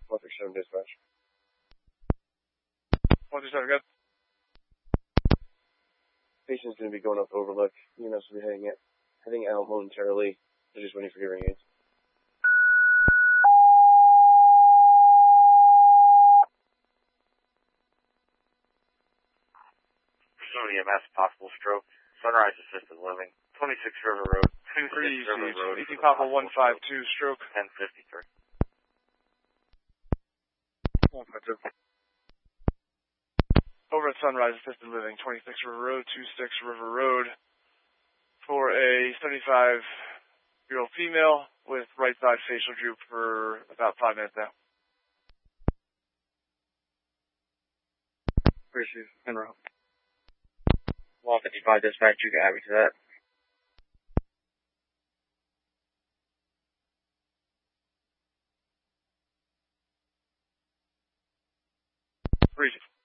167 dispatch. 167, good. Patient's going to be going up Overlook. EMS will be heading out momentarily. They're just waiting for hearing aids. Pursuing EMS, possible stroke. Sunrise Assisted Living, 26 River Road. 26 River Road. 18 Papa 152, stroke. 1053. 152. Over at Sunrise Assisted Living, 26 River Road, 26 River Road, for a 75-year-old female with right side facial droop for about 5 minutes now. Appreciate it. En route. 155 dispatch, you can add me to that. Appreciate it.